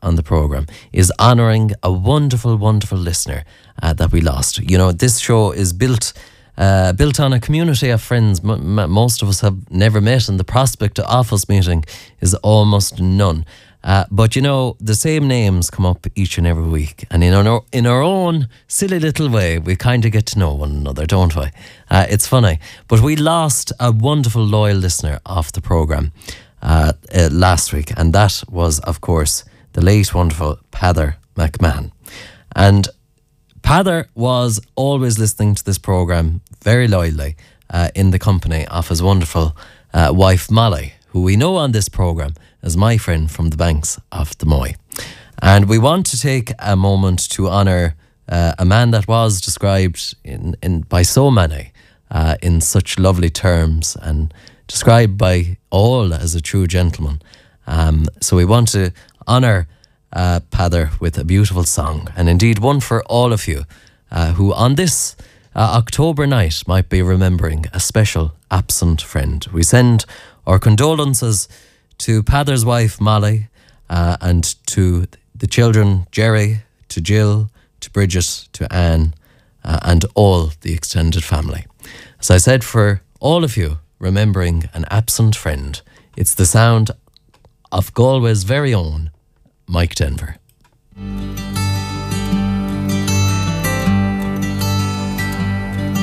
on the programme is honouring a wonderful, wonderful listener that we lost. You know, this show is built on a community of friends most of us have never met, and the prospect of us meeting is almost none. But you know, the same names come up each and every week, and in our own silly little way, we kind of get to know one another, don't we? It's funny. But we lost a wonderful, loyal listener off the programme last week, and that was, of course, the late, wonderful Peadar McMahon. And Peadar was always listening to this programme very loyally in the company of his wonderful wife Molly, who we know on this programme as my friend from the banks of the Moy. And we want to take a moment to honour a man that was described by so many in such lovely terms and described by all as a true gentleman. So we want to honour Peadar with a beautiful song, and indeed one for all of you who on this October night might be remembering a special absent friend. We send our condolences to Peadar's wife Molly and to the children Jerry, to Jill, to Bridget, to Anne and all the extended family. As I said, for all of you remembering an absent friend, it's the sound of Galway's very own Mike Denver.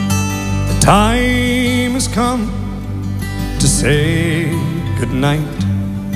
The time has come to say goodnight.